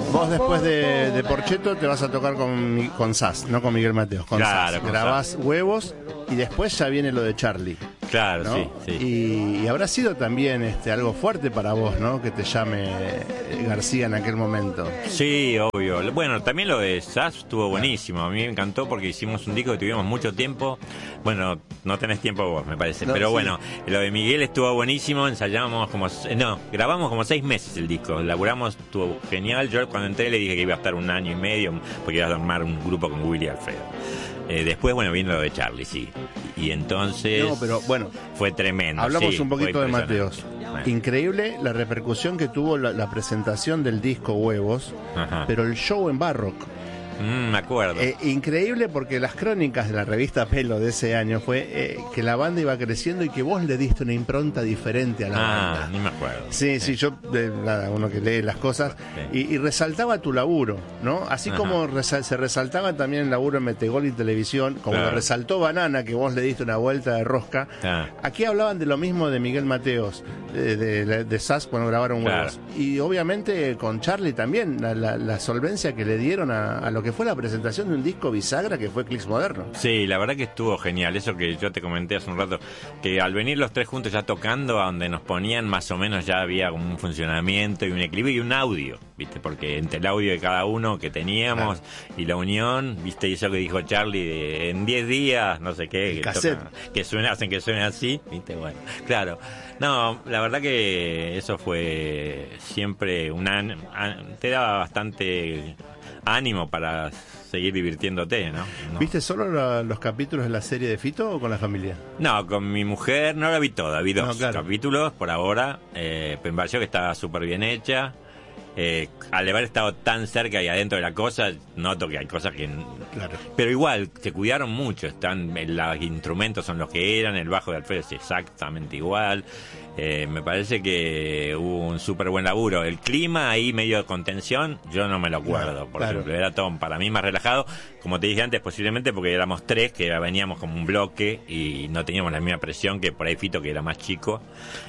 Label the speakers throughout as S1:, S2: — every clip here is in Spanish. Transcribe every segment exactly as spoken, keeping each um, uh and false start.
S1: Vos después de, de Porcheto te vas a tocar con, con Sass, no con Miguel Mateos, con
S2: Claro,
S1: Sass.
S2: con
S1: Grabás
S2: Sass.
S1: Huevos y después ya viene lo de Charlie.
S2: Claro,
S1: ¿no?
S2: sí, sí.
S1: Y, y habrá sido también este algo fuerte para vos, ¿no? Que te llame García en aquel momento.
S2: Sí, obvio. Bueno, también lo de Sass estuvo buenísimo. A mí me encantó porque hicimos un disco que tuvimos mucho tiempo. Bueno, no tenés tiempo vos, me parece.
S1: No,
S2: Pero
S1: sí.
S2: bueno, lo de Miguel estuvo buenísimo. Ensayamos como... No, grabamos como seis meses el disco. Laburamos, estuvo genial. Yo cuando entré le dije que iba a estar un año y medio porque iba a armar un grupo con Willy Alfredo. Eh, después, bueno, vino lo de Charlie, sí. Y entonces...
S1: No, pero bueno,
S2: fue tremendo.
S1: hablamos
S2: sí,
S1: un poquito de
S2: impresionante.
S1: Mateos.
S2: Bueno.
S1: Increíble la repercusión que tuvo la, la presentación del disco Huevos,
S2: Ajá.
S1: pero el show en Barrock.
S2: Mm, me acuerdo.
S1: Eh, increíble porque las crónicas de la revista Pelo de ese año fue eh, que la banda iba creciendo y que vos le diste una impronta diferente a la
S2: ah,
S1: banda.
S2: ni me acuerdo.
S1: Sí, sí, yo, de, nada, uno que lee las cosas, y, y resaltaba tu laburo, ¿no? Así
S2: Ajá.
S1: como resal, se resaltaba también el laburo en Metegol y Televisión, como
S2: Claro.
S1: lo resaltó Banana, que vos le diste una vuelta de rosca.
S2: Ah.
S1: Aquí hablaban de lo mismo de Miguel Mateos, de, de, de, de Sass cuando grabaron Huevos.
S2: Claro.
S1: Y obviamente con Charlie también, la, la, la solvencia que le dieron a, a lo que fue la presentación de un disco bisagra que fue Clicks Moderno.
S2: Sí, la verdad que estuvo genial. Eso que yo te comenté hace un rato, que al venir los tres juntos ya tocando, a donde nos ponían, más o menos ya había como un funcionamiento y un equilibrio y un audio, ¿viste? Porque entre el audio de cada uno que teníamos
S1: Claro.
S2: y la unión, ¿viste? Y eso que dijo Charlie de en diez días, no sé qué,
S1: El
S2: que,
S1: cassette.
S2: tocan- que suena, hacen que suene así, ¿viste? Bueno, claro. No, la verdad que eso fue siempre una... te daba bastante ánimo para seguir divirtiéndote, ¿no? No.
S1: ¿Viste solo la, los capítulos de la serie de Fito o con la familia?
S2: No, con mi mujer no la vi toda, vi dos
S1: No, claro.
S2: capítulos por ahora. Eh, me pareció que estaba súper bien hecha. Eh, al haber estado tan cerca y adentro de la cosa, noto que hay cosas que...
S1: Claro.
S2: Pero igual, se cuidaron mucho. Están, los instrumentos son los que eran, el bajo de Alfredo es exactamente igual. Eh, me parece que hubo un súper buen laburo. El clima ahí medio de contención, yo no me lo acuerdo,
S1: Claro,
S2: por
S1: claro.
S2: ejemplo. Era todo para mí más relajado, como te dije antes, posiblemente porque éramos tres, que veníamos como un bloque y no teníamos la misma presión que por ahí Fito, que era más chico,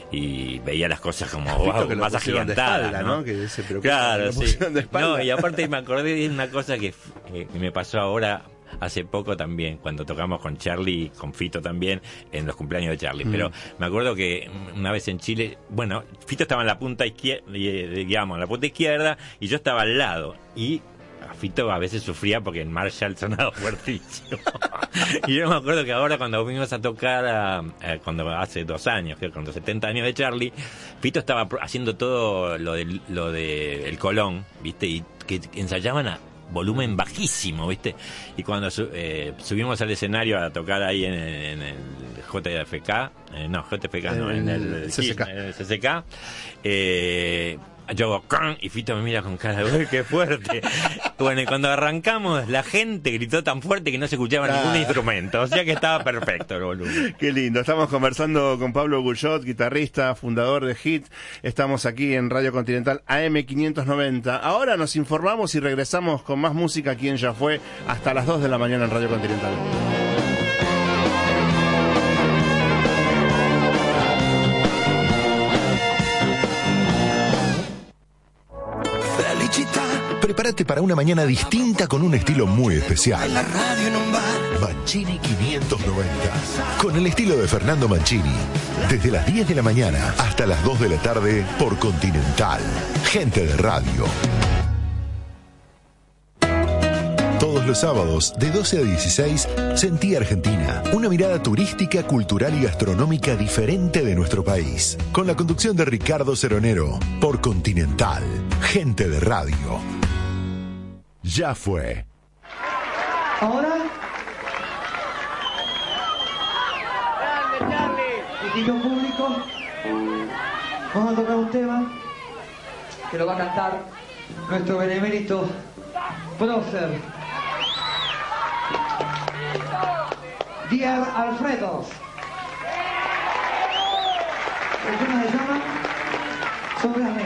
S2: y veía las cosas como
S1: Fito
S2: wow,
S1: que lo
S2: más
S1: pusieron de
S2: agigantadas,
S1: espalda,
S2: ¿no?
S1: ¿no? Que se preocupa,
S2: Claro,
S1: lo
S2: sí.
S1: pusieron de espalda.
S2: No, y aparte me acordé de una cosa que, que me pasó ahora hace poco también, cuando tocamos con Charlie y con Fito también, en los cumpleaños de Charlie.
S1: Mm.
S2: Pero me acuerdo que una vez en Chile, bueno, Fito estaba en la punta izquierda, digamos, en la punta izquierda, y yo estaba al lado. Y a Fito a veces sufría porque en Marshall sonaba fuertísimo. Y yo me acuerdo que ahora cuando vinimos a tocar, a, a, cuando hace dos años, que con los setenta años de Charlie, Fito estaba haciendo todo lo de, lo de el Colón, ¿viste? Y que ensayaban a volumen bajísimo, ¿viste? Y cuando su, eh, subimos al escenario a tocar ahí en, en el J F K, eh, no, J F K no, en el
S1: C C K,
S2: sí, en el C C K, eh, yo hago ¡can! Y Fito me mira con cara de ¡uy, qué fuerte! Bueno, y cuando arrancamos, la gente gritó tan fuerte que no se escuchaba
S1: Claro.
S2: ningún instrumento, o sea que estaba perfecto el volumen.
S1: Qué lindo. Estamos conversando con Pablo Guyot, guitarrista, fundador de Hit. Estamos aquí en Radio Continental A M quinientos noventa. Ahora nos informamos y regresamos con más música aquí en Ya Fue hasta las dos de la mañana en Radio Continental.
S3: Prepárate para una mañana distinta con un estilo muy especial. Mancini quinientos noventa. Con el estilo de Fernando Mancini. Desde las diez de la mañana hasta las dos de la tarde por Continental. Gente de radio. Todos los sábados, de doce a dieciséis, Sentí Argentina. Una mirada turística, cultural y gastronómica diferente de nuestro país. Con la conducción de Ricardo Ceronero. Por Continental. Gente de radio. Ya fue.
S4: Ahora. Distinto público. Vamos a tocar un tema que lo va a cantar nuestro benemérito prócer. Dear Alfredos. El tema se llama Sobre las